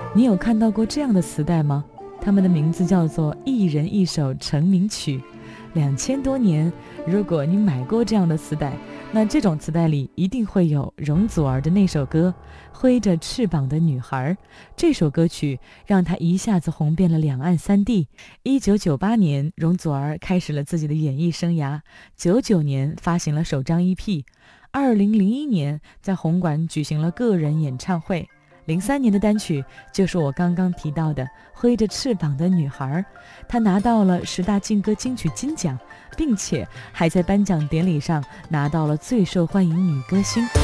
你有看到过这样的磁带吗？它们的名字叫做一人一首成名曲。2000多年，如果你买过这样的磁带，那这种磁带里一定会有容祖儿的那首歌《挥着翅膀的女孩》。这首歌曲让她一下子红遍了两岸三地。1998年，容祖儿开始了自己的演艺生涯，99年发行了首张 EP，2001年在红馆举行了个人演唱会。03年的单曲就是我刚刚提到的《挥着翅膀的女孩》，她拿到了10大劲歌金曲金奖，并且还在颁奖典礼上拿到了最受欢迎女歌星。